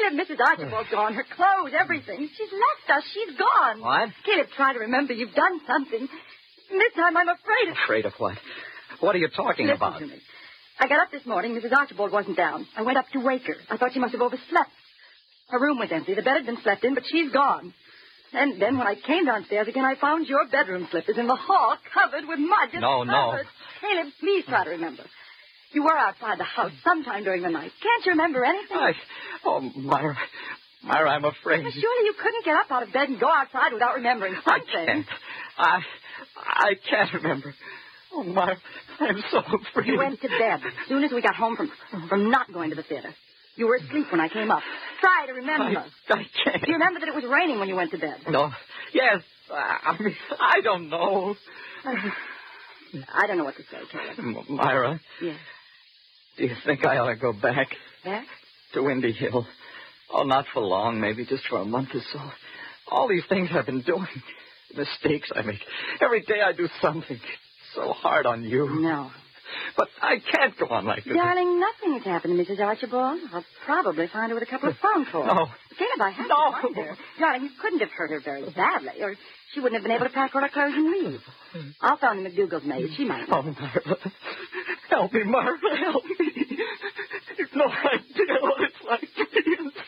Caleb, Mrs. Archibald's gone. Her clothes, everything. She's left us. She's gone. What? Caleb, try to remember. You've done something. This time I'm afraid. Afraid of what? What are you talking about? Listen to me. I got up this morning. Mrs. Archibald wasn't down. I went up to wake her. I thought she must have overslept. Her room was empty. The bed had been slept in, but she's gone. And then when I came downstairs again, I found your bedroom slippers in the hall covered with mud. No. Caleb, please try to remember. You were outside the house sometime during the night. Can't you remember anything? Myra, I'm afraid. Well, surely you couldn't get up out of bed and go outside without remembering something. I can't. I can't remember. Oh, Myra, I'm so afraid. You went to bed as soon as we got home from not going to the theater. You were asleep when I came up. Try to remember. I can't. Do you remember that it was raining when you went to bed? No. Yes. I don't know. I don't know what to say, Caleb. Myra. Yes. Do you think I ought to go back? Back? To Windy Hill. Oh, not for long. Maybe just for a month or so. All these things I've been doing. Mistakes I make. Every day I do something. It's so hard on you. No. But I can't go on like this. Darling, nothing has happened to Mrs. Archibald. I'll probably find her with a couple of phone calls. No. Caleb, I have to find her. Darling, you couldn't have hurt her very badly, or she wouldn't have been able to pack all her clothes and leave. I'll phone the McDougal's maid. She might know. Oh, Myra. Help me, Myra. Help me. You've no idea what it's like to be